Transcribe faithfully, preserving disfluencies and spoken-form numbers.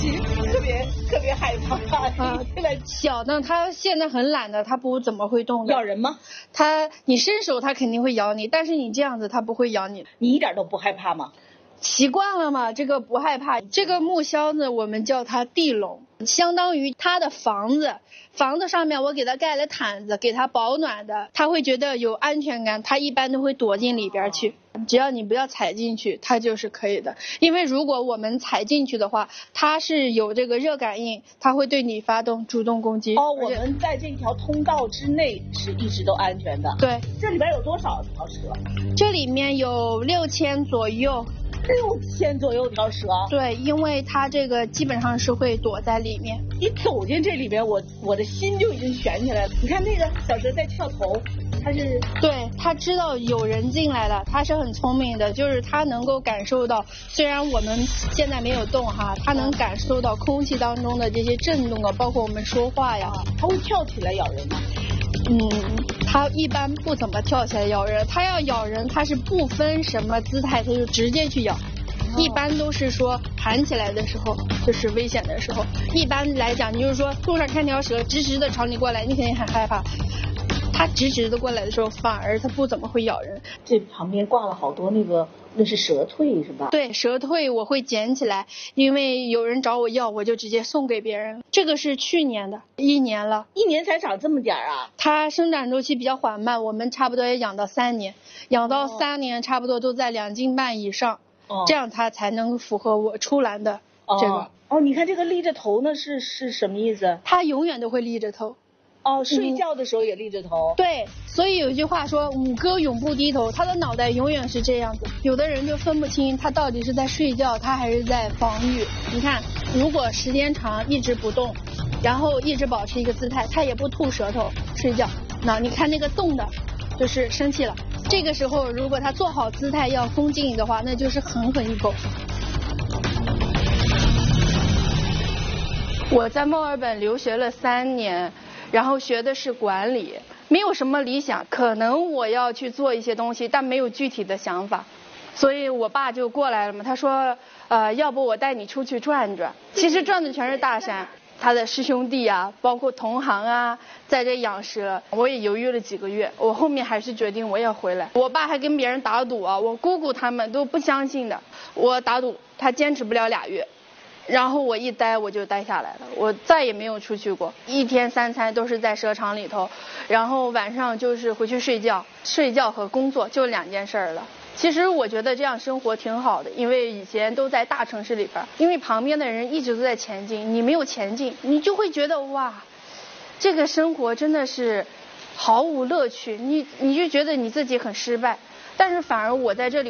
其实特别特别害怕。啊，现在小的它现在很懒的，它不怎么会动的。 咬人吗？ 它你伸手它肯定会咬你，但是你这样子它不会咬你。 你一点都不害怕吗？ 习惯了嘛，这个不害怕。这个木箱子我们叫它地笼，相当于它的房子，房子上面我给它盖了毯子，给它保暖的，它会觉得有安全感，它一般都会躲进里边去。只要你不要踩进去，它就是可以的。因为如果我们踩进去的话，它是有这个热感应，它会对你发动主动攻击。 哦，我们在这条通道之内是一直都安全的。 对， 这里边有多少条蛇？ 这里面有六千左右。 六千左右条蛇， 对，因为它这个基本上是会躲在里面。 一走进这里边，我我的心就已经悬起来了。你看那个小蛇在跳头，它是对，它知道有人进来了，它是很聪明的，就是它能够感受到，虽然我们现在没有动哈，它能感受到空气当中的这些震动啊，包括我们说话呀。 它会跳起来咬人吗？ 嗯，它一般不怎么跳起来咬人，它要咬人，它是不分什么姿态，它就直接去咬。一般都是说盘起来的时候，就是危险的时候。一般来讲，你就是说路上看条蛇直直的朝你过来，你肯定很害怕。它直直的过来的时候，反而它不怎么会咬人。 这旁边挂了好多那个，那是蛇蜕是吧？ 对，蛇蜕我会捡起来，因为有人找我要，我就直接送给别人。这个是去年的，一年了， 一年才长这么点儿啊？ 它生长周期比较缓慢，我们差不多也养到三年，养到三年差不多都在两斤半以上，哦、这样它才能符合我出栏的这个。 哦，哦你看这个立着头呢，是是什么意思？ 它永远都会立着头。 哦，睡觉的时候也立着头、 嗯。对，所以有一句话说五哥永不低头，他的脑袋永远是这样子。有的人就分不清他到底是在睡觉，他还是在防御。你看，如果时间长一直不动，然后一直保持一个姿态，他也不吐舌头睡觉。那你看那个动的，就是生气了。这个时候如果他做好姿态要攻击你的话，那就是狠狠一口。我在墨尔本留学了三年。然后学的是管理，没有什么理想，可能我要去做一些东西，但没有具体的想法，所以我爸就过来了嘛，他说，呃，要不我带你出去转转。其实转的全是大山，他的师兄弟啊，包括同行啊，在这养蛇，我也犹豫了几个月，我后面还是决定我要回来。我爸还跟别人打赌啊，我姑姑他们都不相信的，我打赌他坚持不了俩月。然后我一待我就待下来了，我再也没有出去过，一天三餐都是在蛇场里头，然后晚上就是回去睡觉，睡觉和工作就两件事儿了。其实我觉得这样生活挺好的，因为以前都在大城市里边，因为旁边的人一直都在前进，你没有前进，你就会觉得哇，这个生活真的是毫无乐趣，你你就觉得你自己很失败。但是反而我在这里。